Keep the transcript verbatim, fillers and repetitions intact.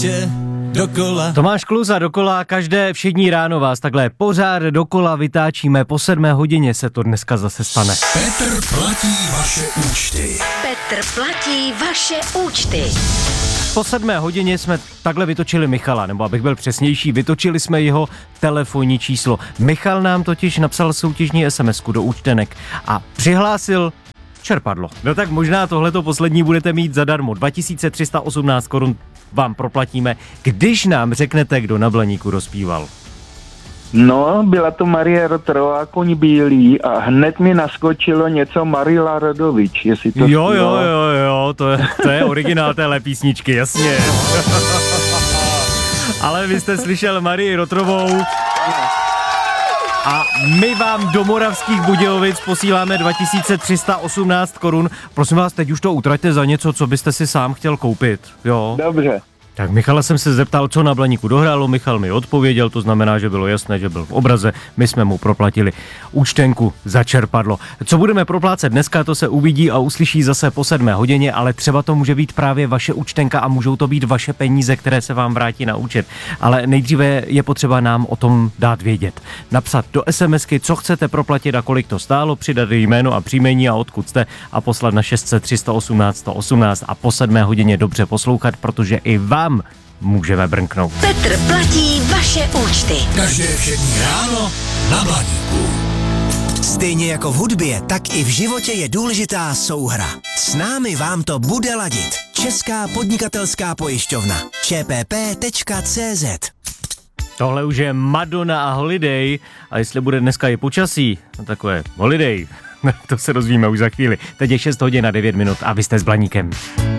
životě dokola. Tomáš Kluza dokola, každé všední ráno vás takhle pořád dokola vytáčíme, po sedmé hodině se to dneska zase stane. Petr platí vaše účty. Petr platí vaše účty. Po sedmé hodině jsme takhle vytočili Michala, nebo abych byl přesnější, vytočili jsme jeho telefonní číslo. Michal nám totiž napsal soutěžní SMSku do účtenek a přihlásil čerpadlo. No tak možná tohleto poslední budete mít zadarmo. dva tisíce tři sta osmnáct korun vám proplatíme, když nám řeknete, kdo na Blaníku rozpíval. No, byla to Marie Rotrová, Koň bílý a hned mi naskočilo něco Marila Radovič, jestli to Jo, zpívala. jo, jo, jo, to je, to je originál téhle písničky, jasně. Ale vy jste slyšel Marii Rotrovou a my vám do Moravských Budějovic posíláme dva tisíce tři sta osmnáct korun. Prosím vás, teď už to utraťte za něco, co byste si sám chtěl koupit, jo? Dobře. Tak Michala jsem se zeptal, co na Blaníku dohrálo, Michal mi odpověděl, to znamená, že bylo jasné, že byl v obraze, my jsme mu proplatili účtenku za čerpadlo. Co budeme proplácet dneska, to se uvidí a uslyší zase po sedmé hodině, ale třeba to může být právě vaše účtenka a můžou to být vaše peníze, které se vám vrátí na účet. Ale nejdříve je potřeba nám o tom dát vědět. Napsat do SMSky, co chcete proplatit a kolik to stálo, přidat jméno a příjmení a odkud jste a poslat na šest set tři sta osmnáct sto osmnáct a po sedmé hodině dobře poslouchat, protože i vám můžeme brnknout. Petr platí vaše účty. Každé všední ráno na Blaníku. Stejně jako v hudbě, tak i v životě je důležitá souhra. S námi vám to bude ladit. Česká podnikatelská pojišťovna. č p p tečka c z. Tohle už je Madonna a Holiday a jestli bude dneska i počasí, no takové Holiday, to se dozvíme už za chvíli. Teď je šest hodin a devět minut a vy jste s Blaníkem.